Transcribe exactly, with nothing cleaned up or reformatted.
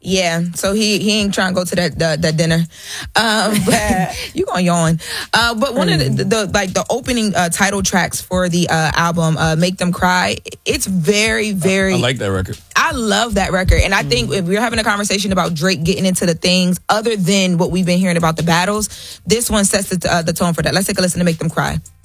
Yeah, so he he ain't trying to go to that that, that dinner. Um, but you gonna yawn. Uh, but one mm. of the, the like the opening uh, title tracks for the uh, album, uh, "Make Them Cry," it's very very. I, I like that record. I love that record, and I mm. think if we're having a conversation about Drake getting into the things other than what we've been hearing about the battles, this one sets the, uh, the tone for that. Let's take a listen to "Make Them Cry."